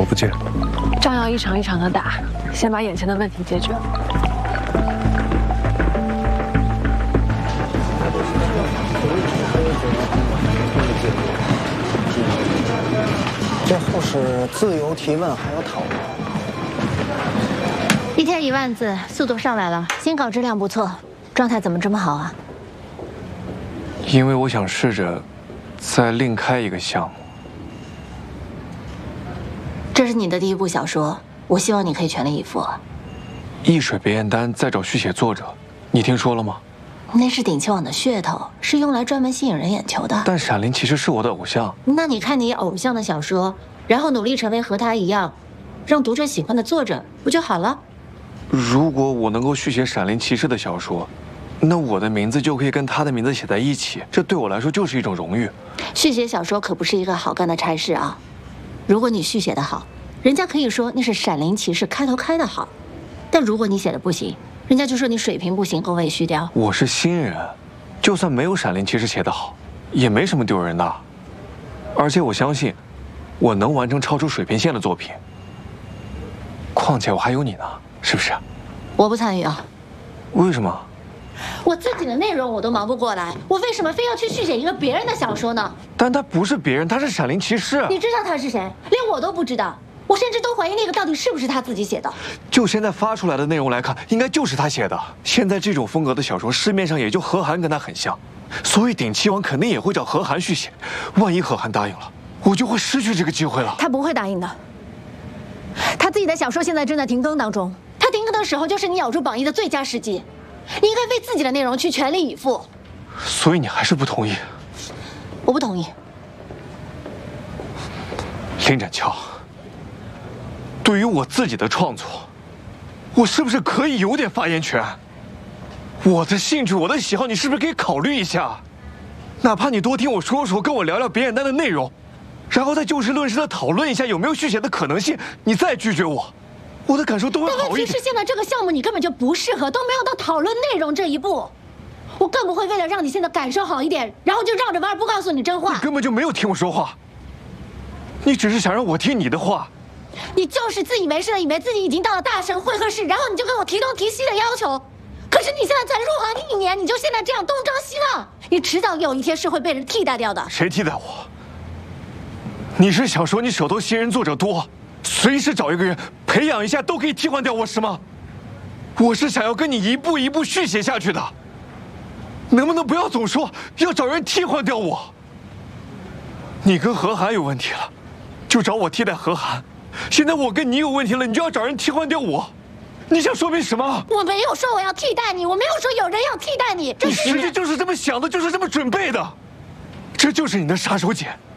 我不接。 仗要一场一场的打，先把眼前的问题解决了。 最后是自由提问，还有讨论。 1天1万字，速度上来了，新稿质量不错，状态怎么这么好啊？ 因为我想试着再另开一个项目。 这是你的第一部小说，我希望你可以全力以赴。 易水别燕丹在找续写作者，你听说了吗？ 那是顶秋网的噱头，是用来专门吸引人眼球的。 但闪灵其实是我的偶像。 那你看你偶像的小说，然后努力成为和他一样，让读者喜欢的作者，不就好了？ 如果我能够续写闪灵骑士的小说，那我的名字就可以跟他的名字写在一起，这对我来说就是一种荣誉。 续写小说可不是一个好干的差事啊！如果你续写的好，人家可以说那是闪灵骑士开头开的好；但如果你写的不行，人家就说你水平不行，狗尾续貂。 我是新人，就算没有闪灵骑士写得好，也没什么丢人的。而且我相信，我能完成超出水平线的作品。况且我还有你呢，是不是？ 我不参与啊。 为什么？ 我自己的内容我都忙不过来，我为什么非要去续写一个别人的小说呢？ 但他不是别人，他是闪灵骑士。 你知道他是谁？连我都不知道，我甚至都怀疑那个到底是不是他自己写的。 就现在发出来的内容来看，应该就是他写的。现在这种风格的小说，市面上也就何涵跟他很像，所以顶七王肯定也会找何涵续写。万一何涵答应了，我就会失去这个机会了。 他不会答应的。他自己的小说现在正在停更当中， 他停更的时候就是你咬住榜一的最佳时机。你应该为自己的内容去全力以赴。 所以你还是不同意？ 我不同意。 林展乔，对于我自己的创作，我是不是可以有点发言权？我的兴趣，我的喜好，你是不是可以考虑一下？哪怕你多听我说说，跟我聊聊别眼单的内容，然后再就事论事的讨论一下有没有续写的可能性，你再拒绝我，我的感受都会好一点。 但问题是，现在这个项目你根本就不适合，都没有到讨论内容这一步。我更不会为了让你现在感受好一点，然后就绕着弯不告诉你真话。 你根本就没有听我说话，你只是想让我听你的话。 你就是自以为是的，以为自己已经到了大神会客室，然后你就跟我提东提西的要求。可是你现在才入行1年，你就现在这样东张西望，你迟早有一天是会被人替代掉的。 谁替代我？你是想说你手头新人作者多，随时找一个人培养一下都可以替换掉我是吗？我是想要跟你一步一步续写下去的，能不能不要总说要找人替换掉我？你跟何涵有问题了，就找我替代何涵。现在我跟你有问题了，你就要找人替换掉我，你想说明什么？ 我没有说我要替代你，我没有说有人要替代你。 你实际就是这么想的，就是这么准备的，这就是你的杀手锏。